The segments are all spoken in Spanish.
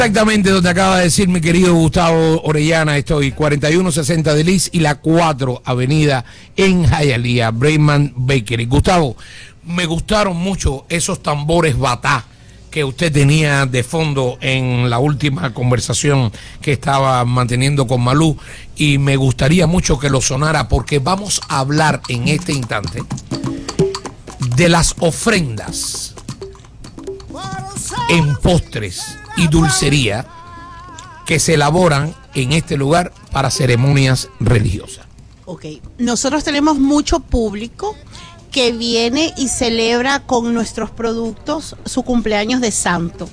Exactamente donde acaba de decir mi querido Gustavo Orellana, estoy 4160 de Liz y la 4 Avenida en Hialeah, Brayman Bakery. Gustavo, me gustaron mucho esos tambores batá que usted tenía de fondo en la última conversación que estaba manteniendo con Malú, y me gustaría mucho que lo sonara porque vamos a hablar en este instante de las ofrendas en postres y dulcería que se elaboran en este lugar para ceremonias religiosas. Ok, nosotros tenemos mucho público que viene y celebra con nuestros productos su cumpleaños de santo.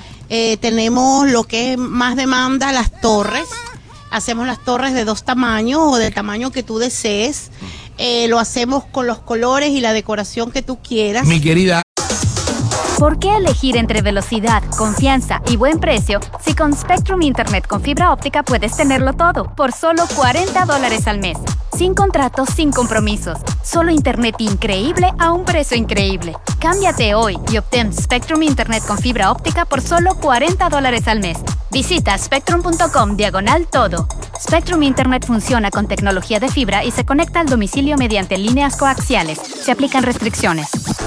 Tenemos lo que es más demanda, las torres. Hacemos las torres de 2 tamaños o del tamaño que tú desees. Lo hacemos con los colores y la decoración que tú quieras. Mi querida, ¿por qué elegir entre velocidad, confianza y buen precio si con Spectrum Internet con fibra óptica puedes tenerlo todo por solo $40 al mes? Sin contratos, sin compromisos. Solo internet increíble a un precio increíble. Cámbiate hoy y obtén Spectrum Internet con fibra óptica por solo $40 al mes. Visita spectrum.com/todo. Spectrum Internet funciona con tecnología de fibra y se conecta al domicilio mediante líneas coaxiales. Se aplican restricciones.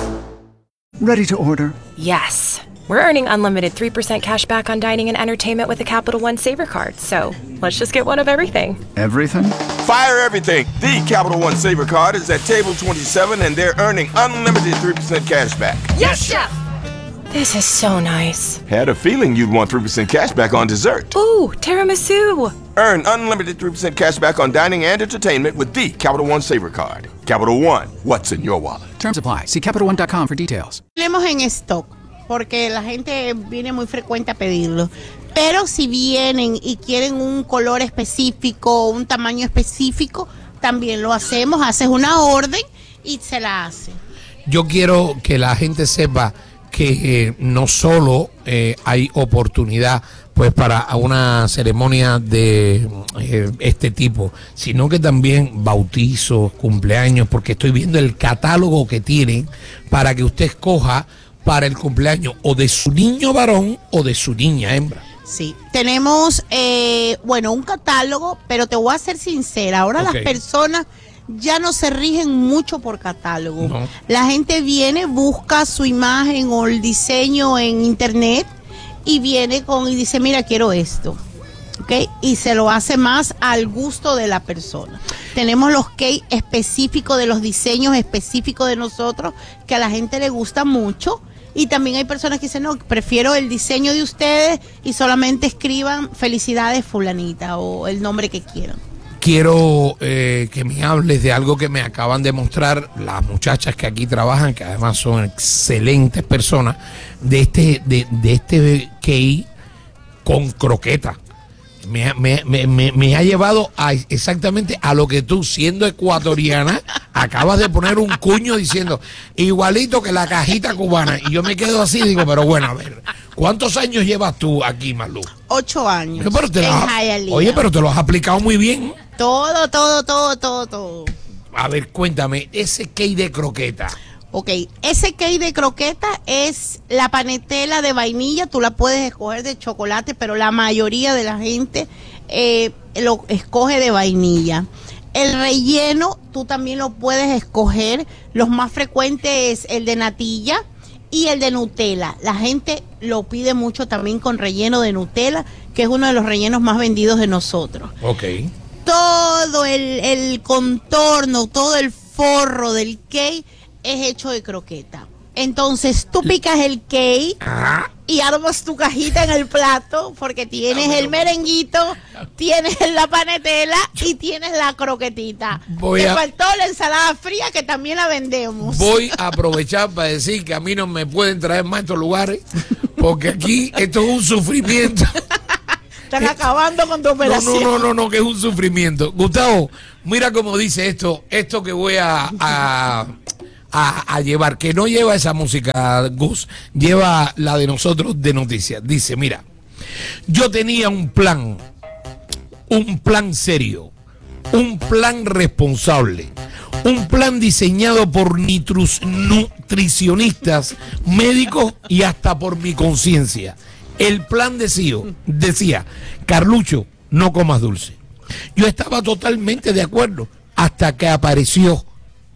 Ready to order. Yes. We're earning unlimited 3% cash back on dining and entertainment with the Capital One Saver Card, so let's just get one of everything. Everything? Fire everything. The Capital One Saver Card is at table 27 and they're earning unlimited 3% cash back. Yes, Chef! This is so nice. Had a feeling you'd want 3% cash back on dessert. Ooh, tiramisu! Earn unlimited 3% cash back on dining and entertainment with the Capital One Saver Card. Capital One, what's in your wallet? Terms apply. See CapitalOne.com for details. Tenemos en stock, porque la gente viene muy frecuente a pedirlo. Pero si vienen y quieren un color específico, un tamaño específico, también lo hacemos. Haces una orden y se la hace. yo quiero que la gente sepa que no solo hay oportunidad pues para una ceremonia de este tipo, sino que también bautizos, cumpleaños, porque estoy viendo el catálogo que tienen para que usted escoja para el cumpleaños o de su niño varón o de su niña hembra. Sí, tenemos, un catálogo, pero te voy a ser sincera, ahora las personas ya no se rigen mucho por catálogo. No. La gente viene, busca su imagen o el diseño en internet y viene y dice, mira, quiero esto, ¿ok? Y se lo hace más al gusto de la persona. Tenemos los cakes específicos de los diseños específicos de nosotros que a la gente le gusta mucho. Y también hay personas que dicen, no, prefiero el diseño de ustedes y solamente escriban felicidades fulanita o el nombre que quieran. Quiero que me hables de algo que me acaban de mostrar las muchachas que aquí trabajan, que además son excelentes personas, de este cake con croqueta. Me ha llevado exactamente a lo que tú, siendo ecuatoriana, acabas de poner un cuño diciendo igualito que la cajita cubana. Y yo me quedo así, digo, pero bueno, a ver, ¿cuántos años llevas tú aquí, Malú? 8 años. Pero pero te lo has aplicado muy bien. Todo. A ver, cuéntame, ese cake de croqueta. Ok, ese cake de croqueta es la panetela de vainilla, tú la puedes escoger de chocolate, pero la mayoría de la gente lo escoge de vainilla. El relleno tú también lo puedes escoger, los más frecuentes es el de natilla y el de Nutella. La gente lo pide mucho también con relleno de Nutella, que es uno de los rellenos más vendidos de nosotros. Ok. Todo el contorno, todo el forro del cake es hecho de croqueta. Entonces tú picas el cake y armas tu cajita en el plato porque tienes el merenguito, tienes la panetela y tienes la croquetita. Te faltó la ensalada fría que también la vendemos. Voy a aprovechar para decir que a mí no me pueden traer más a estos lugares porque aquí esto es un sufrimiento. Están acabando con tu operación. No, que es un sufrimiento. Gustavo, mira cómo dice esto que voy a llevar, que no lleva esa música, Gus, lleva la de nosotros de noticias. Dice, mira, yo tenía un plan serio, un plan responsable, un plan diseñado por nutricionistas, médicos y hasta por mi conciencia. El plan decía, Carlucho, no comas dulce. Yo estaba totalmente de acuerdo hasta que apareció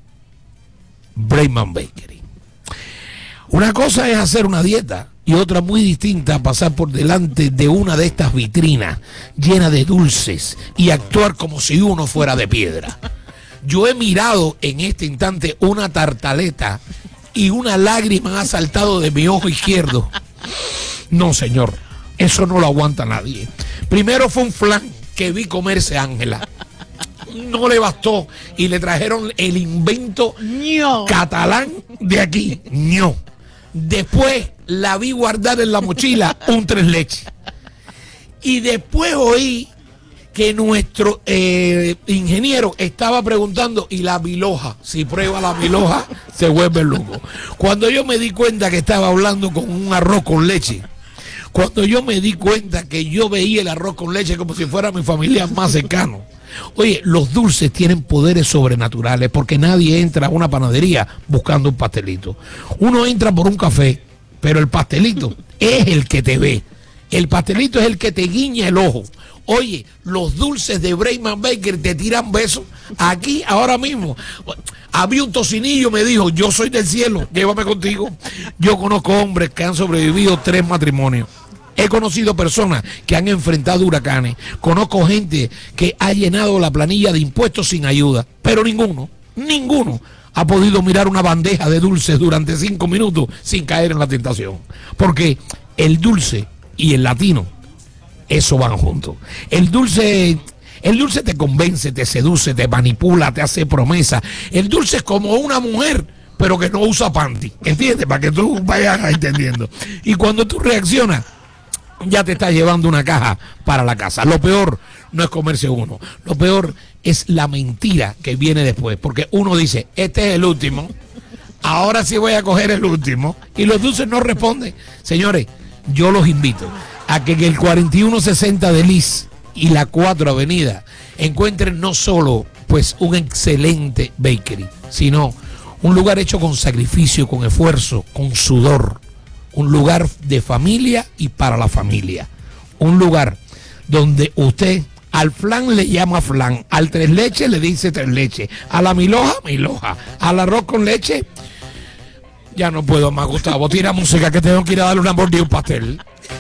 Braeman Bakery. Una cosa es hacer una dieta y otra muy distinta, pasar por delante de una de estas vitrinas llenas de dulces y actuar como si uno fuera de piedra. Yo he mirado en este instante una tartaleta y una lágrima ha saltado de mi ojo izquierdo. No, señor, eso no lo aguanta nadie. Primero fue un flan que vi comerse Ángela. No le bastó y le trajeron el invento catalán de aquí. ño. Después la vi guardar en la mochila un tres leches. Y después oí que nuestro ingeniero estaba preguntando, ¿y la milhoja? Si prueba la milhoja, se vuelve loco. Cuando yo me di cuenta que estaba hablando con un arroz con leche, cuando yo me di cuenta que yo veía el arroz con leche como si fuera mi familia más cercano. Oye, los dulces tienen poderes sobrenaturales porque nadie entra a una panadería buscando un pastelito. Uno entra por un café, pero el pastelito es el que te ve. El pastelito es el que te guiña el ojo. Oye, los dulces de Braeman Bakery te tiran besos aquí, ahora mismo. Había un tocinillo, me dijo, yo soy del cielo, llévame contigo. Yo conozco hombres que han sobrevivido 3 matrimonios. He conocido personas que han enfrentado huracanes. Conozco gente que ha llenado la planilla de impuestos sin ayuda. Pero ninguno ha podido mirar una bandeja de dulces durante 5 minutos sin caer en la tentación. Porque el dulce y el latino, eso van juntos. El dulce te convence, te seduce, te manipula, te hace promesa. El dulce es como una mujer, pero que no usa panty. ¿Entiendes? Para que tú vayas entendiendo. Y cuando tú reaccionas, ya te estás llevando una caja para la casa. Lo peor no es comerse uno. Lo peor es la mentira que viene después. Porque uno dice, este es el último, ahora sí voy a coger el último. Y los dulces no responden. Señores, yo los invito a que en el 4160 de Liz y la 4 Avenida encuentren no solo pues un excelente bakery, sino un lugar hecho con sacrificio, con esfuerzo, con sudor. Un lugar de familia y para la familia. Un lugar donde usted al flan le llama flan, al tres leches le dice tres leches, a la milhoja, milhoja, al arroz con leche. Ya no puedo más, Gustavo. Tira música que tengo que ir a darle una mordida a un pastel.